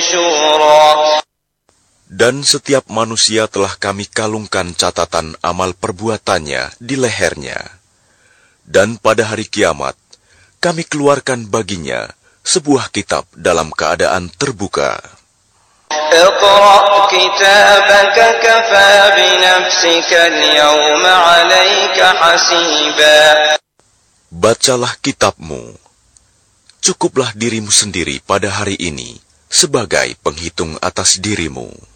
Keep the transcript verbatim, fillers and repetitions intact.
منشورا. Dan setiap manusia telah kami kalungkan catatan amal perbuatannya di lehernya. Dan pada hari kiamat, kami keluarkan baginya sebuah kitab dalam keadaan terbuka. اقرأ كتابك كفى بنفسك اليوم عليك حسيبا. Bacalah kitabmu. Cukuplah dirimu sendiri pada hari ini sebagai penghitung atas dirimu.